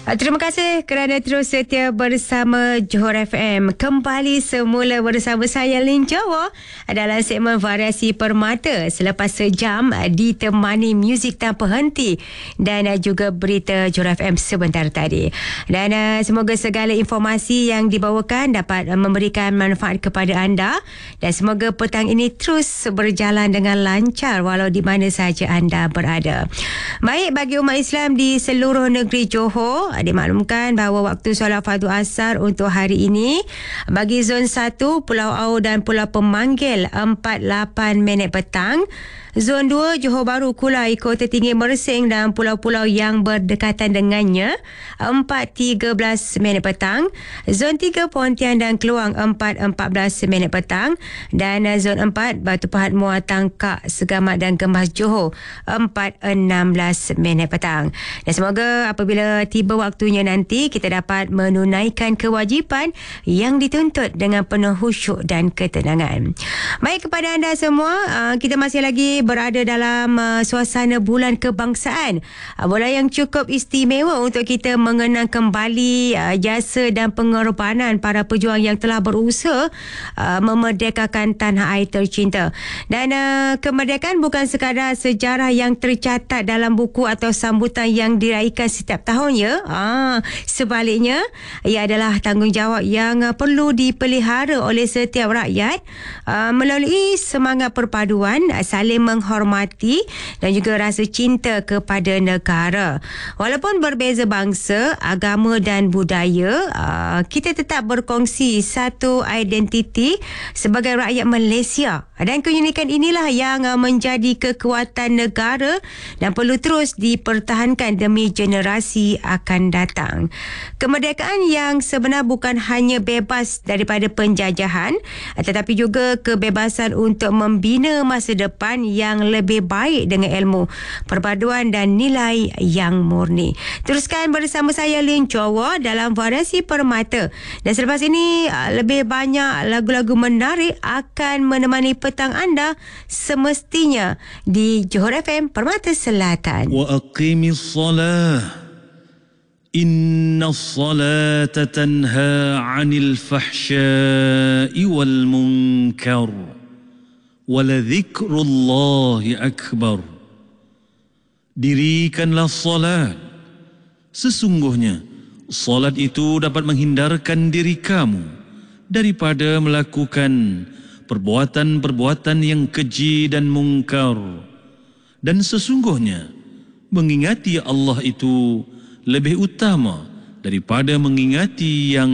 Terima kasih kerana terus setia bersama Johor FM. Kembali semula bersama saya Lin Jawa dalam segmen Variasi Permata selepas sejam ditemani muzik tanpa henti dan juga berita Johor FM sebentar tadi. Dan semoga segala informasi yang dibawakan dapat memberikan manfaat kepada anda dan semoga petang ini terus berjalan dengan lancar walau di mana sahaja anda berada. Baik, bagi umat Islam di seluruh negeri Johor, dimaklumkan bahawa waktu solat fardu asar untuk hari ini bagi zon 1 Pulau Au dan Pulau Pemanggil 4.8 minit petang. Zon 2 Johor Bahru, Kulai, Kota Tinggi Mersing dan pulau-pulau yang berdekatan dengannya 4.13 minit petang. Zon 3 Pontian dan Keluang 4.14 minit petang. Dan zon 4 Batu Pahat, Muar, Tangkak, Segamat dan Gembas Johor 4.16 minit petang. Dan semoga apabila tiba waktunya nanti kita dapat menunaikan kewajipan yang dituntut dengan penuh khusyuk dan ketenangan. Baik, kepada anda semua, kita masih lagi berada dalam suasana bulan kebangsaan. Bulan yang cukup istimewa untuk kita mengenang kembali jasa dan pengorbanan para pejuang yang telah berusaha memerdekakan tanah air tercinta. Dan kemerdekaan bukan sekadar sejarah yang tercatat dalam buku atau sambutan yang diraikan setiap tahunnya. Sebaliknya, ia adalah tanggungjawab yang perlu dipelihara oleh setiap rakyat melalui semangat perpaduan, saling menghormati dan juga rasa cinta kepada negara. Walaupun berbeza bangsa, agama dan budaya, kita tetap berkongsi satu identiti sebagai rakyat Malaysia. Dan keunikan inilah yang menjadi kekuatan negara dan perlu terus dipertahankan demi generasi akan datang. Kemerdekaan yang sebenar bukan hanya bebas daripada penjajahan, tetapi juga kebebasan untuk membina masa depan yang lebih baik dengan ilmu, perpaduan dan nilai yang murni. Teruskan bersama saya Lin Jawa dalam Variasi Permata. Dan selepas ini lebih banyak lagu-lagu menarik akan menemani petang anda semestinya di Johor FM Permata Selatan. Wa aqimis salah. Inna salata tanha 'anil fahsya'i wal munkar. Waladhikrullahi akbar. Dirikanlah salat. Sesungguhnya salat itu dapat menghindarkan diri kamu daripada melakukan perbuatan-perbuatan yang keji dan mungkar. Dan sesungguhnya mengingati Allah itu lebih utama daripada mengingati yang